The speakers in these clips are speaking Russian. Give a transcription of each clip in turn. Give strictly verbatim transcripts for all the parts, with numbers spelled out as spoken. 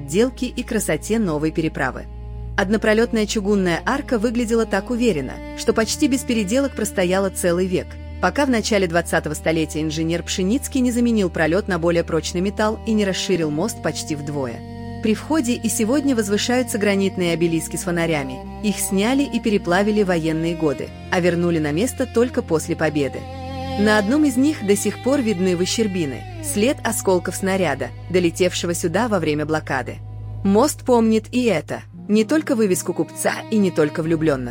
отделке и красоте новой переправы. Однопролетная чугунная арка выглядела так уверенно, что почти без переделок простояла целый век, пока в начале двадцатого столетия инженер Пшеницкий не заменил пролет на более прочный металл и не расширил мост почти вдвое. При входе и сегодня возвышаются гранитные обелиски с фонарями. Их сняли и переплавили в военные годы, а вернули на место только после победы. На одном из них до сих пор видны выщербины, след осколков снаряда, долетевшего сюда во время блокады. Мост помнит и это, не только вывеску купца и не только влюбленных.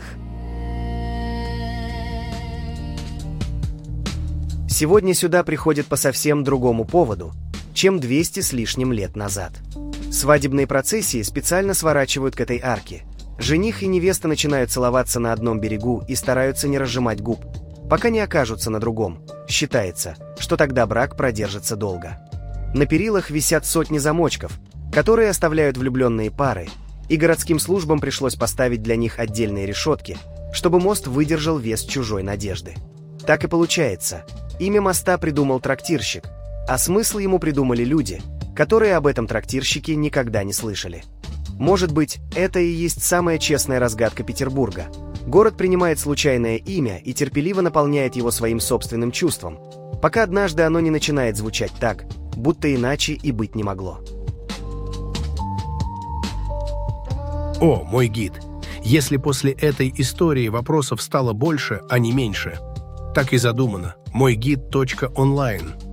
Сегодня сюда приходят по совсем другому поводу, чем двести с лишним лет назад. Свадебные процессии специально сворачивают к этой арке. Жених и невеста начинают целоваться на одном берегу и стараются не разжимать губ, пока не окажутся на другом. Считается, что тогда брак продержится долго. На перилах висят сотни замочков, которые оставляют влюбленные пары, и городским службам пришлось поставить для них отдельные решетки, чтобы мост выдержал вес чужой надежды. Так и получается, имя моста придумал трактирщик, а смысл ему придумали люди, которые об этом трактирщике никогда не слышали. Может быть, это и есть самая честная разгадка Петербурга. Город принимает случайное имя и терпеливо наполняет его своим собственным чувством, пока однажды оно не начинает звучать так, будто иначе и быть не могло. О, мой гид, если после этой истории вопросов стало больше, а не меньше, так и задумано. мой гид точка онлайн